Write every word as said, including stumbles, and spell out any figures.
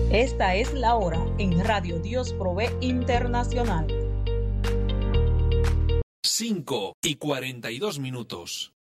Esta es la hora en Radio Dios Provee Internacional. cinco y cuarenta y dos minutos.